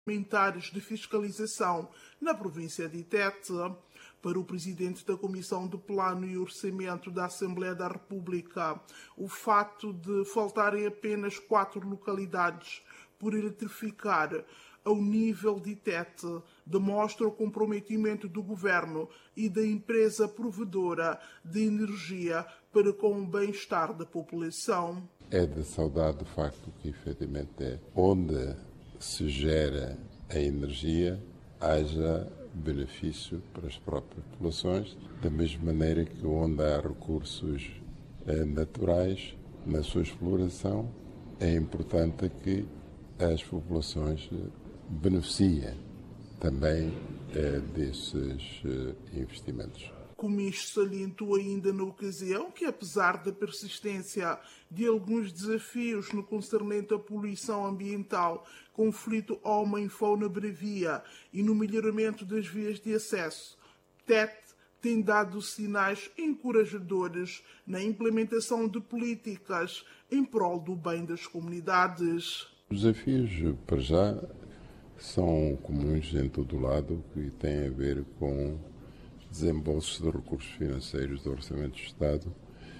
parlamentares de fiscalização na província de Tete. Para o presidente da Comissão de Plano e Orçamento da Assembleia da República, o fato de faltarem apenas 4 localidades por eletrificar ao nível de Tete demonstra o comprometimento do governo e da empresa provedora de energia para com o bem-estar da população. É de saudar o facto que, efetivamente, onde se gera a energia, haja benefício para as próprias populações, da mesma maneira que onde há recursos naturais, na sua exploração, é importante que as populações beneficiem também desses investimentos. Comicho salientou ainda na ocasião que, apesar da persistência de alguns desafios no concernente à poluição ambiental, conflito homem-fauna bravia e no melhoramento das vias de acesso, Tete tem dado sinais encorajadores na implementação de políticas em prol do bem das comunidades. Os desafios, para já, são comuns em todo o lado, que têm a ver com desembolsos de recursos financeiros do Orçamento do Estado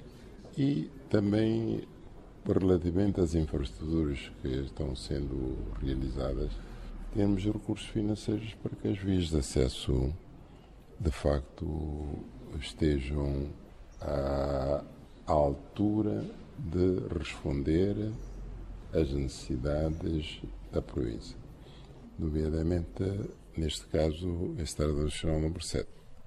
e também relativamente às infraestruturas que estão sendo realizadas, temos recursos financeiros para que as vias de acesso de facto estejam à altura de responder às necessidades da província, nomeadamente, neste caso, a Estrada Nacional número 7.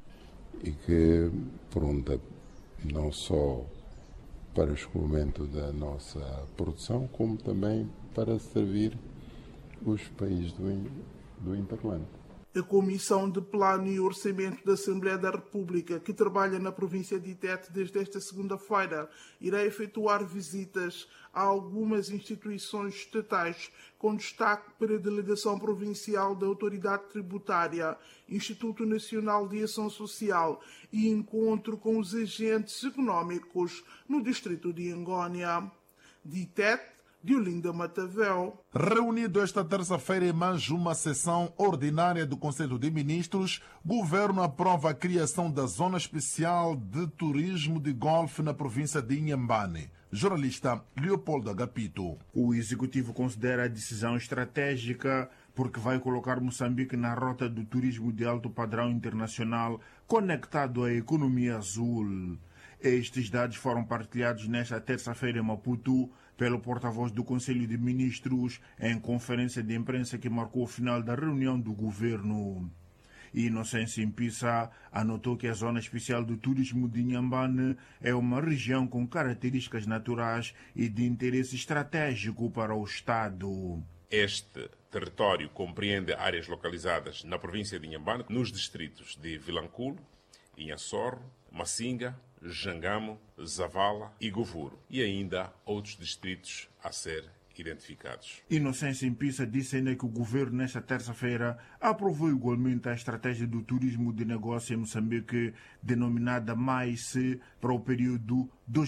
E que pronta não só para o escoamento da nossa produção, como também para servir os países do Interlante. A Comissão de Plano e Orçamento da Assembleia da República, que trabalha na província de Tete desde esta segunda-feira, irá efetuar visitas a algumas instituições estatais, com destaque para a Delegação Provincial da Autoridade Tributária, Instituto Nacional de Ação Social e encontro com os agentes económicos no distrito de Angônia. De Tete, Diolinda Matavel. Reunido esta terça-feira em mais uma sessão ordinária do Conselho de Ministros, o Governo aprova a criação da Zona Especial de Turismo de Golfe na província de Inhambane. Jornalista Leopoldo Agapito. O Executivo considera a decisão estratégica porque vai colocar Moçambique na rota do turismo de alto padrão internacional conectado à economia azul. Estes dados foram partilhados nesta terça-feira em Maputo pelo porta-voz do Conselho de Ministros em conferência de imprensa que marcou o final da reunião do governo. Inocêncio Impissa anotou que a Zona Especial do Turismo de Inhambane é uma região com características naturais e de interesse estratégico para o Estado. Este território compreende áreas localizadas na província de Inhambane, nos distritos de Vilanculo, Inhaçorro, Massinga, Jangamo, Zavala e Govuro, e ainda outros distritos a ser identificados. Inocêncio Impissa disse ainda que o governo, nesta terça-feira, aprovou igualmente a estratégia do turismo de negócio em Moçambique, denominada Mais para o período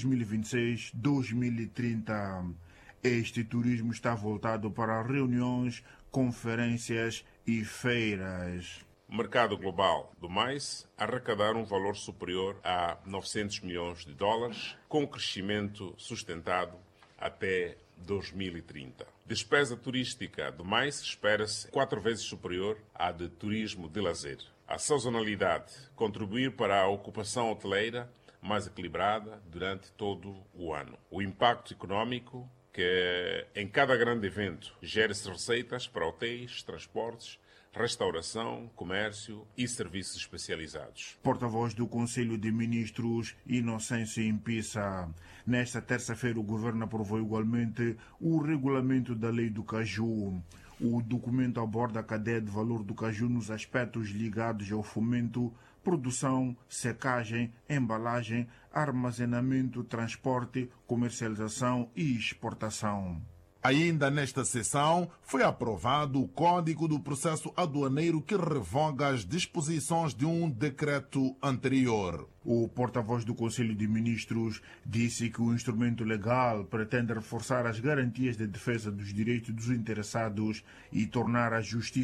2026-2030. Este turismo está voltado para reuniões, conferências e feiras. O mercado global do mais arrecadar um valor superior a 900 milhões de dólares, com crescimento sustentado até 2030. Despesa turística do mais espera-se 4 vezes superior à de turismo de lazer. A sazonalidade contribuir para a ocupação hoteleira mais equilibrada durante todo o ano. O impacto econômico que em cada grande evento gera-se receitas para hotéis, transportes, restauração, comércio e serviços especializados. Porta-voz do Conselho de Ministros, Inocêncio Impissa. Nesta terça-feira, o Governo aprovou igualmente o regulamento da Lei do Caju. O documento aborda a cadeia de valor do caju nos aspectos ligados ao fomento, produção, secagem, embalagem, armazenamento, transporte, comercialização e exportação. Ainda nesta sessão, foi aprovado o Código do Processo Aduaneiro que revoga as disposições de um decreto anterior. O porta-voz do Conselho de Ministros disse que o instrumento legal pretende reforçar as garantias de defesa dos direitos dos interessados e tornar a justiça